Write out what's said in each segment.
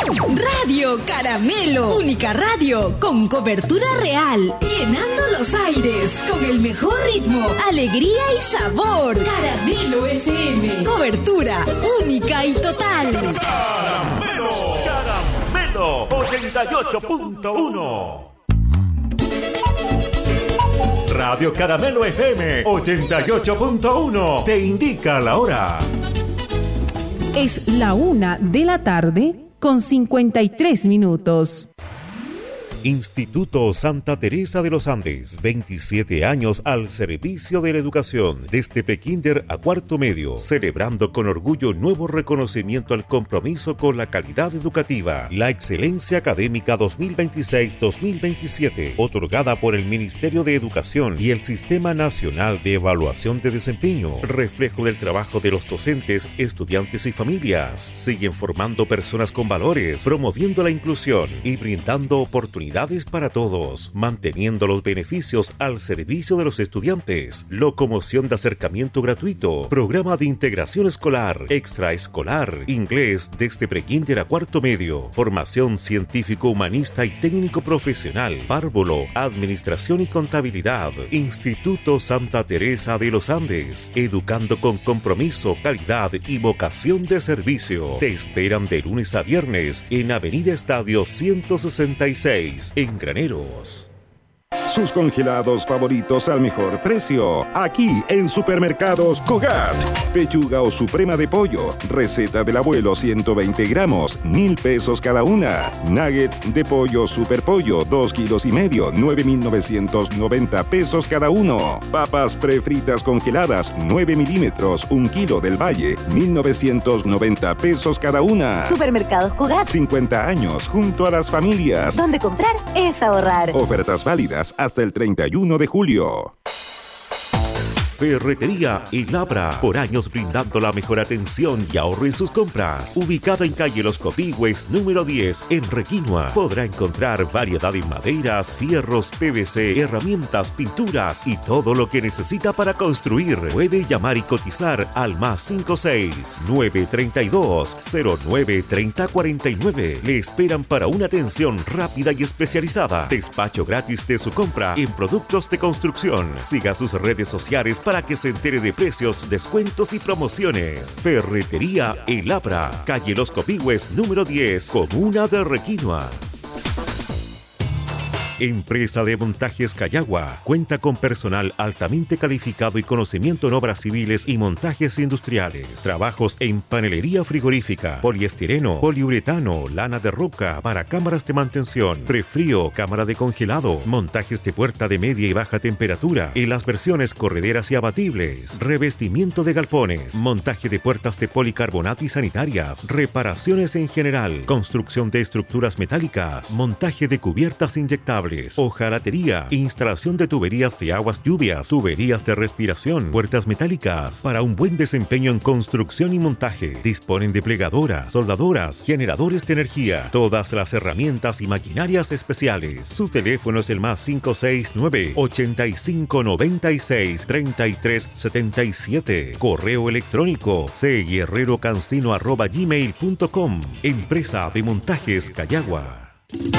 Radio Caramelo, única radio con cobertura real, llenando los aires con el mejor ritmo, alegría y sabor. Caramelo FM, cobertura única y total. Caramelo, Caramelo 88.1. Radio Caramelo FM 88.1 te indica la hora. Es la 1:00 con 53 minutos. Instituto Santa Teresa de los Andes, 27 años al servicio de la educación, desde prekinder a cuarto medio, celebrando con orgullo nuevo reconocimiento al compromiso con la calidad educativa, la excelencia académica 2026-2027, otorgada por el Ministerio de Educación y el Sistema Nacional de Evaluación de Desempeño, reflejo del trabajo de los docentes, estudiantes y familias. Siguen formando personas con valores, promoviendo la inclusión y brindando oportunidades para todos, manteniendo los beneficios al servicio de los estudiantes, locomoción de acercamiento gratuito, programa de integración escolar, extraescolar, inglés desde prekinder a cuarto medio, formación científico, humanista y técnico profesional, párvulo, administración y contabilidad. Instituto Santa Teresa de los Andes, educando con compromiso, calidad y vocación de servicio. Te esperan de lunes a viernes en Avenida Estadio 166. En Graneros. Sus congelados favoritos al mejor precio. Aquí en Supermercados Cogat. Pechuga o suprema de pollo. Receta del abuelo 120 gramos. 1,000 pesos cada una. Nugget de pollo super pollo 2,5 kilos. 9,990 pesos cada uno. Papas prefritas congeladas 9 milímetros. 1 kilo del Valle. 1,990 pesos cada una. Supermercados Cogat. 50 años junto a las familias. Donde comprar es ahorrar. Ofertas válidas hasta el 31 de julio. Ferretería El Abra, por años brindando la mejor atención y ahorro en sus compras. Ubicada en calle Los Copigües, número 10, en Requinoa. Podrá encontrar variedad en maderas, fierros, PVC, herramientas, pinturas y todo lo que necesita para construir. Puede llamar y cotizar al +56 932 09 30 49. Le esperan para una atención rápida y especializada. Despacho gratis de su compra en productos de construcción. Siga sus redes sociales para que se entere de precios, descuentos y promociones. Ferretería El Abra, calle Los Copigües, número 10, comuna de Requinoa. Empresa de Montajes Cayagua cuenta con personal altamente calificado y conocimiento en obras civiles y montajes industriales. Trabajos en panelería frigorífica, poliestireno, poliuretano, lana de roca para cámaras de mantención, prefrío, cámara de congelado, montajes de puerta de media y baja temperatura en las versiones correderas y abatibles, revestimiento de galpones, montaje de puertas de policarbonato y sanitarias, reparaciones en general, construcción de estructuras metálicas, montaje de cubiertas inyectables, hojalatería, instalación de tuberías de aguas lluvias, tuberías de respiración, puertas metálicas. Para un buen desempeño en construcción y montaje, disponen de plegadoras, soldadoras, generadores de energía, todas las herramientas y maquinarias especiales. Su teléfono es el +569 8596 3377. Correo electrónico cguerrerocancino@gmail.com. Empresa de Montajes Cayagua.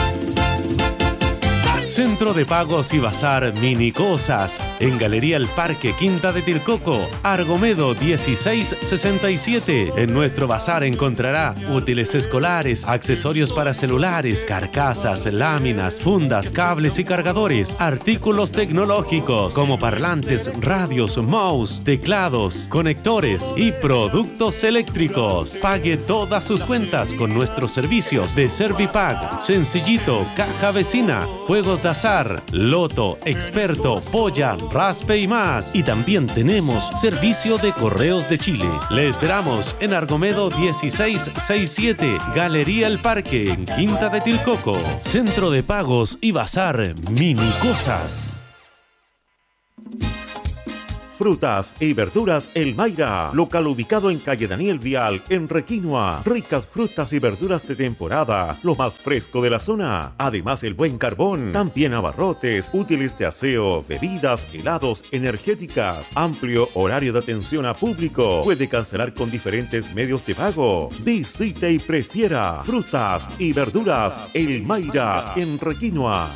Centro de Pagos y Bazar Mini Cosas, en Galería El Parque, Quinta de Tilcoco, Argomedo 1667. En nuestro bazar encontrará útiles escolares, accesorios para celulares, carcasas, láminas, fundas, cables y cargadores, artículos tecnológicos como parlantes, radios, mouse, teclados, conectores y productos eléctricos. Pague todas sus cuentas con nuestros servicios de Servipag, Sencillito, Caja Vecina, Juegos de azar, loto, experto, polla, raspe y más. Y también tenemos servicio de correos de Chile. Le esperamos en Argomedo 1667, Galería El Parque, en Quinta de Tilcoco. Centro de Pagos y Bazar Mini Cosas. Frutas y verduras El Mayra, local ubicado en calle Daniel Vial, en Requinoa. Ricas frutas y verduras de temporada, lo más fresco de la zona. Además, el buen carbón, también abarrotes, útiles de aseo, bebidas, helados, energéticas. Amplio horario de atención a público. Puede cancelar con diferentes medios de pago. Visite y prefiera frutas y verduras El Mayra, en Requinoa.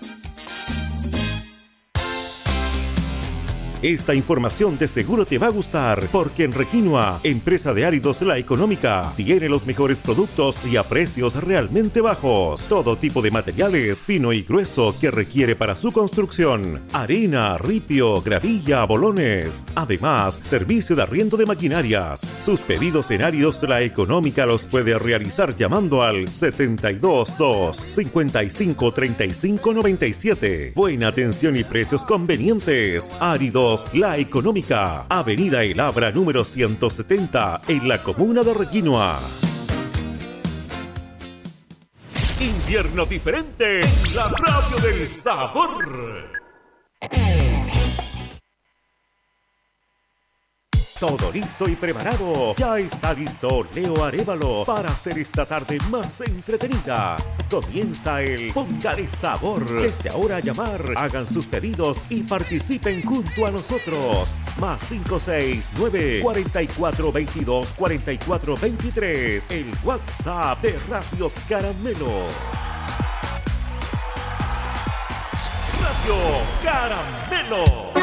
Esta información de seguro te va a gustar, porque en Requinoa, empresa de áridos La Económica, tiene los mejores productos y a precios realmente bajos. Todo tipo de materiales, fino y grueso, que requiere para su construcción. Arena, ripio, gravilla, bolones. Además, servicio de arriendo de maquinarias. Sus pedidos en áridos La Económica los puede realizar llamando al 722-553597. Buena atención y precios convenientes. Áridos La Económica, Avenida El Abra número 170, en la comuna de Requinoa. Invierno diferente en la radio del sabor. Todo listo y preparado. Ya está listo Leo Arévalo para hacer esta tarde más entretenida. Comienza el Póngale Sabor. Desde ahora a llamar, hagan sus pedidos y participen junto a nosotros. Más 569 4422 4423. El WhatsApp de Radio Caramelo. Radio Caramelo.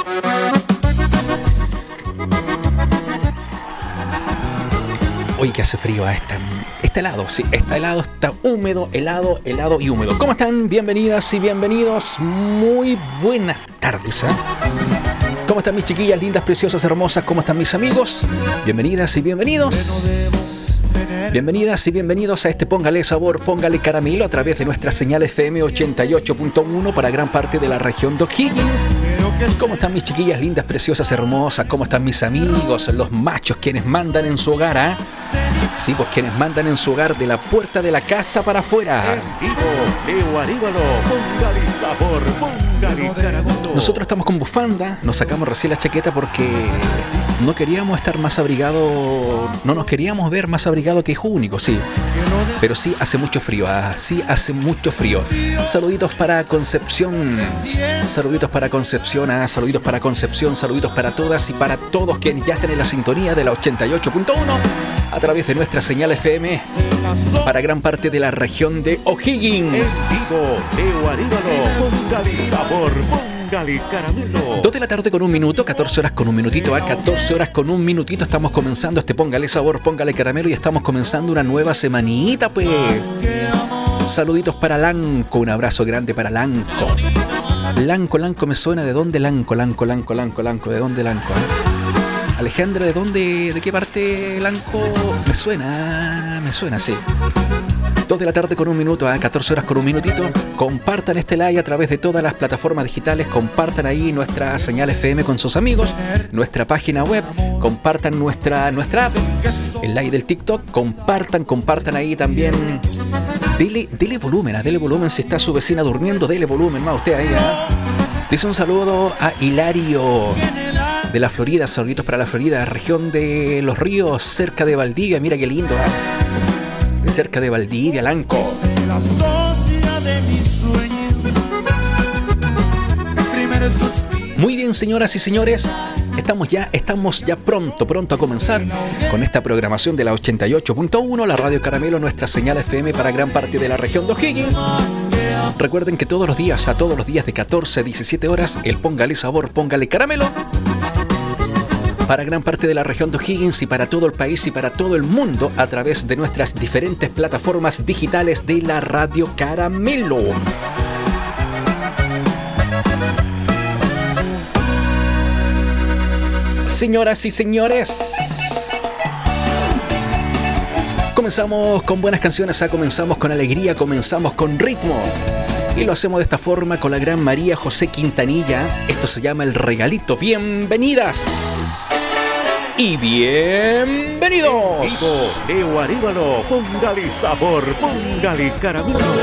Hoy que hace frío, está helado, sí, está helado, está húmedo, helado y húmedo. ¿Cómo están? Bienvenidas y bienvenidos. Muy buenas tardes, ¿eh? ¿Cómo están mis chiquillas lindas, preciosas, hermosas? ¿Cómo están mis amigos? Bienvenidas y bienvenidos. Bienvenidas y bienvenidos a este Póngale Sabor, Póngale Caramelo a través de nuestra señal FM 88.1 para gran parte de la región de O'Higgins. ¿Cómo están mis chiquillas lindas, preciosas, hermosas? ¿Cómo están mis amigos, los machos, quienes mandan en su hogar, ¿eh? Sí, pues quienes mandan en su hogar de la puerta de la casa para afuera. En vivo, Leo Arévalo, Póngale Sabor, Póngale Caramelo. Nosotros estamos con bufanda, nos sacamos recién la chaqueta porque no queríamos estar más abrigados, no nos queríamos ver más abrigados que hijo único, sí. Pero sí hace mucho frío, sí hace mucho frío. Saluditos para Concepción, saluditos para Concepción, saluditos para Concepción, saluditos para todas y para todos quienes ya están en la sintonía de la 88.1 a través de nuestra señal FM para gran parte de la región de O'Higgins. En vivo, Leo Arévalo, Póngale Sabor, Póngale Caramelo. 2 de la tarde con 1 minuto, 14 horas con 1 minutito, 14 horas con 1 minutito. Estamos comenzando este Póngale Sabor, Póngale Caramelo y estamos comenzando una nueva semanita, pues. Saluditos para Lanco, un abrazo grande para Lanco. Lanco, me suena. ¿De dónde Lanco? ¿De dónde Lanco? Alejandra, ¿de dónde? ¿De qué parte Lanco? Me suena, sí. 2 de la tarde con 1 minuto, 14 horas con 1 minutito. Compartan este live a través de todas las plataformas digitales. Compartan ahí nuestra señal FM con sus amigos, nuestra página web. Compartan nuestra app, el live del TikTok. Compartan ahí también. Dele volumen si está su vecina durmiendo. Dele volumen más usted ahí. Dice un saludo a Hilario de la Florida. Saluditos para la Florida, región de Los Ríos, cerca de Valdivia. Mira qué lindo, cerca de Valdivia, Lanco. Muy bien, señoras y señores, estamos ya pronto a comenzar con esta programación de la 88.1, la Radio Caramelo, nuestra señal FM para gran parte de la región de O'Higgins. Recuerden que todos los días de 14 a 17 horas, el Póngale Sabor, Póngale Caramelo para gran parte de la región de O'Higgins y para todo el país y para todo el mundo a través de nuestras diferentes plataformas digitales de la Radio Caramelo. Señoras y señores, comenzamos con buenas canciones, comenzamos con alegría, comenzamos con ritmo. Y lo hacemos de esta forma con la gran María José Quintanilla. Esto se llama El Regalito. Bienvenidas y bienvenidos. En vivo, Leo Arévalo, Póngale Sabor, Póngale Caramelo.